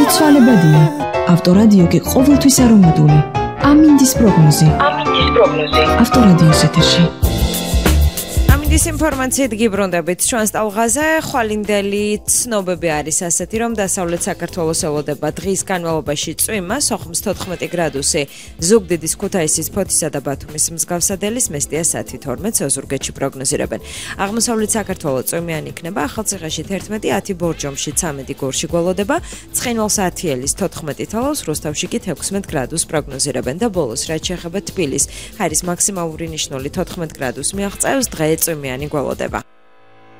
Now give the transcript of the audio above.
ცვალებადია. ავტორადიო კი ყოველთვის არომატული. ამინდის პროგნოზი. ავტორადიოს ეთერში. ის ინფორმაციით გიბრუნდებით ჩვენს ტალღაზე, ხვალინდელი ცნობები არის ასეთი, რომ დასავლეთ საქართველოს ელოდება დღის განმავლობაში წვიმა, სოხუმის 14 გრადუსი, ზუგდიდის, ქუთაისის, ფოთისა და ბათუმის მსგავსადელის, მესტიას 10-12 ოზურგეთში პროგნოზირებენ. აღმოსავლეთ საქართველოს წვიმიანი იქნება, ახალციხეში 11, 10 ბორჯომში 13 გორში გველოდება, ცხინვალს 10-ელის 14 თალავს, რუსთავში კი 16 გრადუსს პროგნოზირებენ და ბოლოს რაც შეეხება თბილისს, ჰაერის მაქსიმალური ნიშნული 14 გრადუსს მიაღწევს, დღე წვიმიანი გველოდება.